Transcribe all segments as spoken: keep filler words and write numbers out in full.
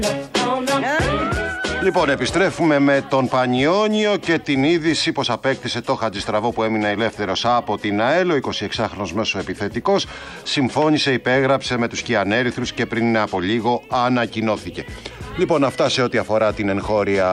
Λοιπόν, επιστρέφουμε με τον Πανιόνιο και την είδηση πως απέκτησε το Χατζηστραβό που έμεινε ελεύθερος από την ΑΕΛ. Ο εικοσιεξάχρονος μέσοεπιθετικός συμφώνησε, υπέγραψε με τους Κιανέριθρους και πριν από λίγο ανακοινώθηκε. Λοιπόν, αυτά σε ό,τι αφορά την εγχώρια,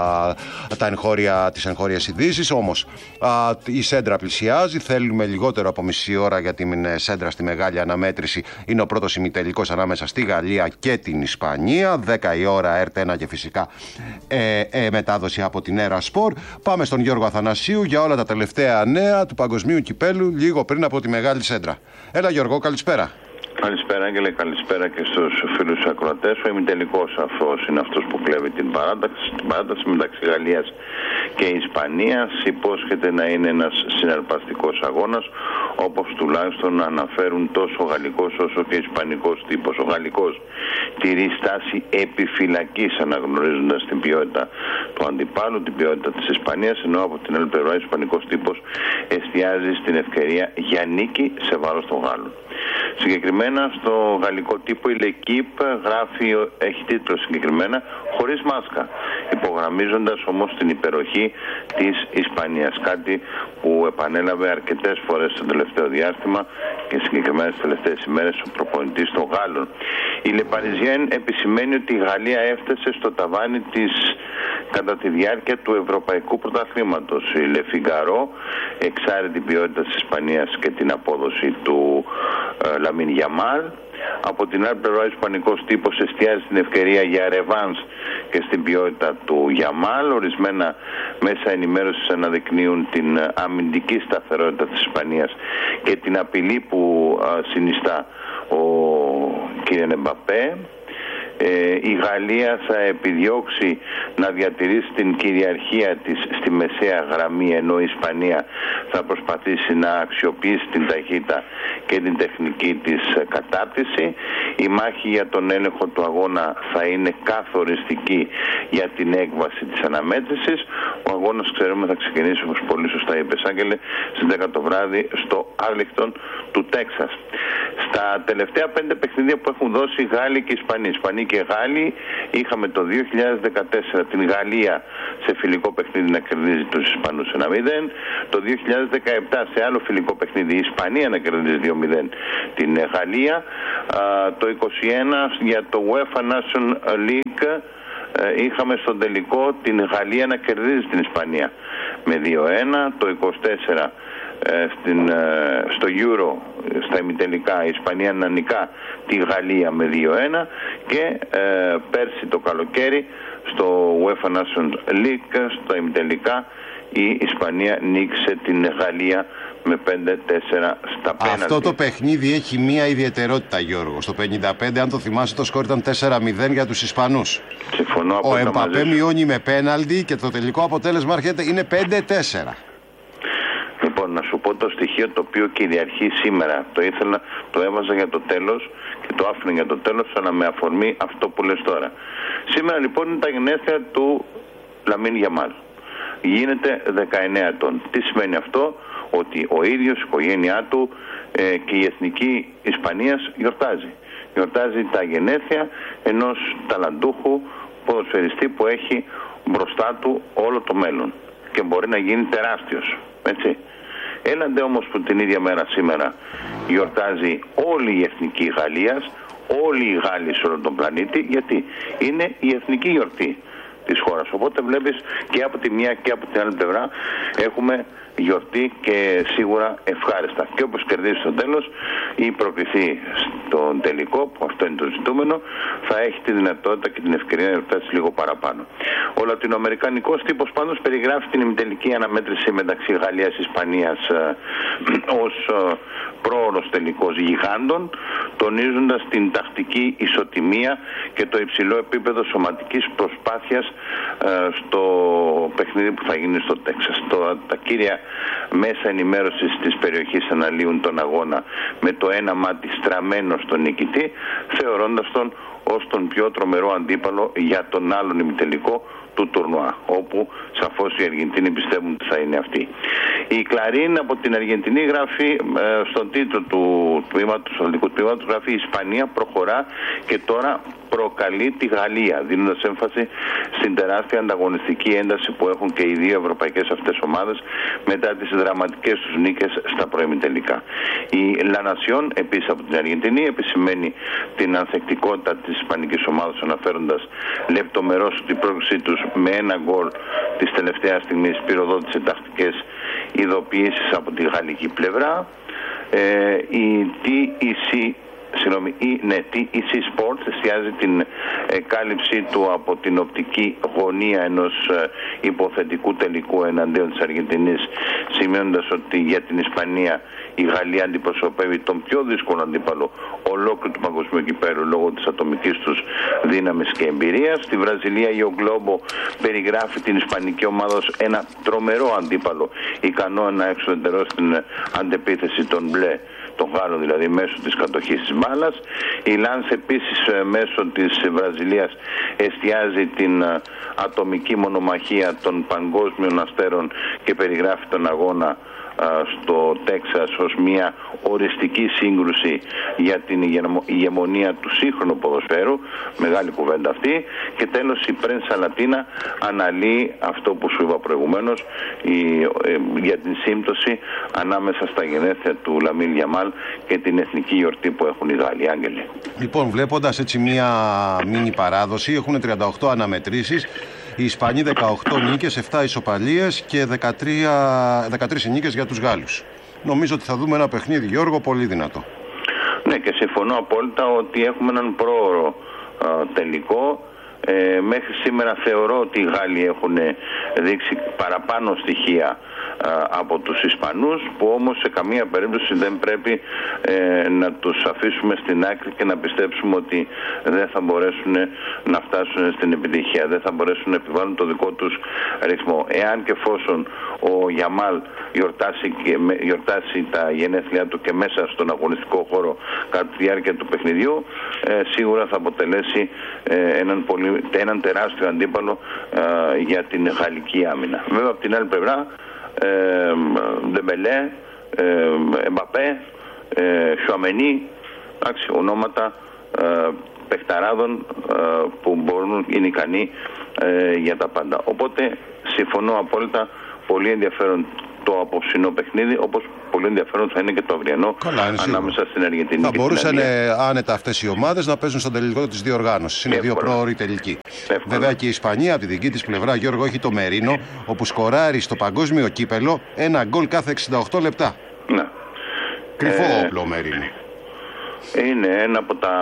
τα εγχώρια, τις εγχώριες ειδήσεις. Όμως α, η Σέντρα πλησιάζει. Θέλουμε λιγότερο από μισή ώρα για την Σέντρα στη μεγάλη αναμέτρηση. Είναι ο πρώτος ημιτελικός ανάμεσα στη Γαλλία και την Ισπανία. δέκα η ώρα, ΕΡΤ ένα και φυσικά ε, ε, μετάδοση από την Έρα Σπορ. Πάμε στον Γιώργο Αθανασίου για όλα τα τελευταία νέα του παγκοσμίου κυπέλου λίγο πριν από τη μεγάλη Σέντρα. Έλα Γιώργο, καλησπέρα. Καλησπέρα Άγγελε, καλησπέρα και στους φίλους ακροατές. Ο ημιτελικός αυτός είναι αυτός που κλέβει την παράταξη, την παράταξη μεταξύ Γαλλίας και Ισπανίας. Υπόσχεται να είναι ένας συναρπαστικός αγώνας, όπως τουλάχιστον αναφέρουν τόσο ο γαλλικός όσο και ο ισπανικός τύπος. Ο γαλλικός τηρεί στάση επιφυλακής, αναγνωρίζοντας την ποιότητα του αντιπάλου, την ποιότητα της Ισπανίας, ενώ από την άλλη πλευρά ο ισπανικός τύπος εστιάζει στην ευκαιρία για νίκη σε βάρος των Γάλλων. Συγκεκριμένα στο γαλλικό τύπο η L'Equipe γράφει, έχει τίτλο συγκεκριμένα, χωρίς μάσκα, υπογραμμίζοντας όμως την υπεροχή της Ισπανίας, κάτι που επανέλαβε αρκετές φορές στο τελευταίο διάστημα και συγκεκριμένα τις τελευταίες ημέρες ο προπονητής των Γάλλων. Η Le Parisien επισημαίνει ότι η Γαλλία έφτασε στο ταβάνι της κατά τη διάρκεια του Ευρωπαϊκού Πρωταθλήματος. Η Le Figaro εξάρει την ποιότητα της Ισπανίας και την απόδοση του ε, Λαμίν Γιαμάλ. Από την άλλη πλευρά ο ισπανικός τύπος εστιάζει στην ευκαιρία για ρεβάνς και στην ποιότητα του Γιαμάλ. Ορισμένα μέσα ενημέρωσης αναδεικνύουν την αμυντική σταθερότητα της Ισπανίας και την απειλή που α, συνιστά ο κ. Εμπαπέ. Ε, η Γαλλία θα επιδιώξει να διατηρήσει την κυριαρχία της στη μεσαία γραμμή, ενώ η Ισπανία θα προσπαθήσει να αξιοποιήσει την ταχύτητα και την τεχνική της κατάρτιση. Η μάχη για τον έλεγχο του αγώνα θα είναι καθοριστική για την έκβαση της αναμέτρησης. Ο αγώνας, ξέρουμε, θα ξεκινήσει, όπως πολύ σωστά είπες Άγγελε, στις δέκα το βράδυ στο Άρλιγκτον του Τέξας. Στα τελευταία πέντε παιχνίδια που έχουν δώσει οι Γάλλοι και οι Ισπανοί, Ισπανοί και Γάλλοι, είχαμε το δύο χιλιάδες δεκατέσσερα την Γαλλία σε φιλικό παιχνίδι να κερδίζει τους Ισπανούς ένα μηδέν, το δύο χιλιάδες δεκαεπτά σε άλλο φιλικό παιχνίδι η Ισπανία να κερδίζει δύο μηδέν την Γαλλία, το είκοσι ένα για το UEFA National League είχαμε στον τελικό την Γαλλία να κερδίζει την Ισπανία με δύο ένα, το είκοσι τέσσερα Στην, στο Euro, στα ημιτελικά, η Ισπανία να νικά τη Γαλλία με δύο ένα και ε, πέρσι το καλοκαίρι στο UEFA Nations League, στα ημιτελικά, η Ισπανία νίκησε την Γαλλία με πέντε τέσσερα στα πέναλτι. Αυτό το παιχνίδι έχει μία ιδιαιτερότητα, Γιώργο. Στο πενήντα πέντε, αν το θυμάσαι, το σκορ ήταν τέσσερα μηδέν για τους Ισπανούς. Συμφωνώ. Ο Εμπαπέ μειώνει με πέναλτι και το τελικό αποτέλεσμα έρχεται είναι πέντε τέσσερα. Λοιπόν, να σου πω το στοιχείο το οποίο κυριαρχεί σήμερα. Το ήθελα, το έβαζα για το τέλος και το άφηνα για το τέλος, αλλά με αφορμή αυτό που λες τώρα. Σήμερα λοιπόν είναι τα γενέθλια του Λαμίν Γιαμάλ. Γίνεται δεκαεννέα ετών. Τι σημαίνει αυτό? Ότι ο ίδιος, η οικογένειά του ε, και η εθνική Ισπανίας γιορτάζει. Γιορτάζει τα γενέθλια ενός ταλαντούχου ποδοσφαιριστή που έχει μπροστά του όλο το μέλλον και μπορεί να γίνει τεράστιος. Έτσι. Έλαντε όμως που την ίδια μέρα σήμερα γιορτάζει όλη η εθνική Γαλλίας, όλοι οι Γάλλοι σε όλο τον πλανήτη, γιατί είναι η εθνική γιορτή της χώρας. Οπότε βλέπεις και από τη μία και από την άλλη πλευρά έχουμε γιορτή και σίγουρα ευχάριστα. Και όπως κερδίσει στο τέλος ή προκριθεί στον τελικό, που αυτό είναι το ζητούμενο, θα έχει τη δυνατότητα και την ευκαιρία να γιορτάσει λίγο παραπάνω. Ο λατινοαμερικανικός τύπος πάντως περιγράφει την ημιτελική αναμέτρηση μεταξύ Γαλλίας και Ισπανίας ε, ως ε, πρόωρος τελικός γιγάντων, τονίζοντας την τακτική ισοτιμία και το υψηλό επίπεδο σωματικής προσπάθειας ε, στο παιχνίδι που θα γίνει στο Τέξας. Το, τα κύρια μέσα ενημέρωσης της περιοχής αναλύουν τον αγώνα με το ένα μάτι στραμμένο στον νικητή, θεωρώντας τον ως τον πιο τρομερό αντίπαλο για τον άλλον ημιτελικό του τουρνουά, όπου σαφώς οι Αργεντίνοι πιστεύουν ότι θα είναι αυτοί. Η Κλαρίν από την Αργεντινή γράφει ε, στον τίτλο του τμήματος, του αθλητικού τμήματος, γράφει η Ισπανία προχωρά και τώρα προκαλεί τη Γαλλία, δίνοντας έμφαση στην τεράστια ανταγωνιστική ένταση που έχουν και οι δύο ευρωπαϊκές αυτές ομάδες μετά τις δραματικές τους νίκες στα προημιτελικά. Η La Nación, επίσης από την Αργεντινή, επισημαίνει την ανθεκτικότητα της ισπανικής ομάδας, αναφέροντας λεπτομερώς ότι η πρόκλησή τους με ένα γκολ της τελευταίας στιγμής πυροδότησε τακτικές ειδοποιήσεις από τη γαλλική πλευρά. Ε, η τι ι σι Συγγνώμη, η, ναι, τι ι σι Sports εστιάζει την ε, κάλυψή του από την οπτική γωνία ενός ε, υποθετικού τελικού εναντίον της Αργεντινής, σημειώνοντας ότι για την Ισπανία η Γαλλία αντιπροσωπεύει τον πιο δύσκολο αντίπαλο ολόκληρου του παγκοσμίου κυπέλλου λόγω της ατομικής τους δύναμης και εμπειρίας. Στη Βραζιλία η Ο Globo περιγράφει την ισπανική ομάδα ως ένα τρομερό αντίπαλο, ικανό να εξουδετερώσει την αντεπίθεση των μπλε, των Γάλλων δηλαδή, μέσω της κατοχής της μπάλας. Η Λάνς επίσης μέσω της Βραζιλίας εστιάζει την ατομική μονομαχία των παγκόσμιων αστέρων και περιγράφει τον αγώνα στο Τέξας ως μια οριστική σύγκρουση για την ηγεμονία του σύγχρονου ποδοσφαίρου. Μεγάλη κουβέντα αυτή. Και τέλος η Πρένσα Λατίνα αναλύει αυτό που σου είπα προηγουμένως η, ε, για την σύμπτωση ανάμεσα στα γενέθλια του Λαμίν Γιαμάλ και την εθνική γιορτή που έχουν οι Γάλλοι. Άγγελε. Λοιπόν, βλέποντας έτσι μια μίνι παράδοση, έχουν τριάντα οκτώ αναμετρήσεις. Οι Ισπανοί δεκαοκτώ νίκες, επτά ισοπαλίες και δεκατρείς, δεκατρείς νίκες για τους Γάλλους. Νομίζω ότι θα δούμε ένα παιχνίδι, Γιώργο, πολύ δυνατό. Ναι, και συμφωνώ απόλυτα ότι έχουμε έναν πρόωρο α, τελικό. Ε, μέχρι σήμερα θεωρώ ότι οι Γάλλοι έχουν δείξει παραπάνω στοιχεία α, από τους Ισπανούς, που όμως σε καμία περίπτωση δεν πρέπει ε, να τους αφήσουμε στην άκρη και να πιστέψουμε ότι δεν θα μπορέσουν να φτάσουν στην επιτυχία, δεν θα μπορέσουν να επιβάλλουν το δικό τους ρυθμό. Εάν και εφόσον ο Γιαμάλ γιορτάσει, και, γιορτάσει τα γενέθλιά του και μέσα στον αγωνιστικό χώρο κατά τη διάρκεια του παιχνιδιού, ε, σίγουρα θα αποτελέσει ε, έναν, πολύ, έναν τεράστιο αντίπαλο ε, για την γαλλική άμυνα. Βέβαια από την άλλη πλευρά ε, Ντεμπελέ, ε, Εμπαπέ, ε, Σουαμενί, εντάξει, ονόματα ε, παιχταράδων ε, που μπορούν, είναι ικανοί ε, για τα πάντα. Οπότε συμφωνώ απόλυτα, πολύ ενδιαφέρον το απόψινό παιχνίδι, όπως πολύ ενδιαφέρον θα είναι και το αυριανό. Καλά, ανάμεσα στην Αργεντινή θα και μπορούσαν την Αγγλία. Άνετα αυτές οι ομάδες να παίζουν στον τελικό της διοργάνωσης. Είναι εύκολα. Δύο πρόωροι τελικοί. Εύκολα. Βέβαια και η Ισπανία από τη δική της πλευρά, Γιώργο, έχει το Μερίνο, όπου σκοράρει στο παγκόσμιο κύπελο ένα γκολ κάθε εξήντα οκτώ λεπτά. Ναι. Κρυφό ε... όπλο Μερίνο. Είναι ένα από τα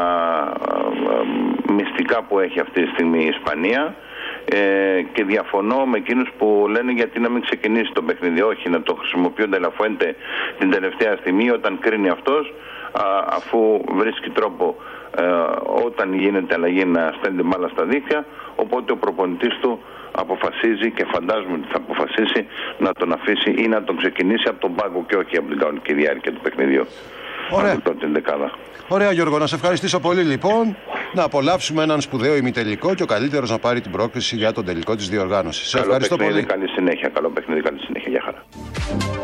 μυστικά που έχει αυτή τη στιγμή η Ισπανία. Ε, και διαφωνώ με εκείνους που λένε γιατί να μην ξεκινήσει το παιχνίδι. Όχι, να το χρησιμοποιεί ο Ντελαφουέντε την τελευταία στιγμή όταν κρίνει αυτός, α, αφού βρίσκει τρόπο ε, όταν γίνεται αλλαγή να στέλνει μάλα στα δίχτυα. Οπότε ο προπονητής του αποφασίζει, και φαντάζομαι ότι θα αποφασίσει, να τον αφήσει ή να τον ξεκινήσει από τον πάγκο και όχι από την κανονική διάρκεια του παιχνιδιού. Ωραία. Ωραία, Γιώργο, να σε ευχαριστήσω πολύ λοιπόν. Να απολαύσουμε έναν σπουδαίο ημιτελικό και ο καλύτερος να πάρει την πρόκριση για τον τελικό της διοργάνωσης. Σε ευχαριστώ πολύ. Καλή συνέχεια, καλό παιχνίδι, καλή συνέχεια. Γεια χαρά.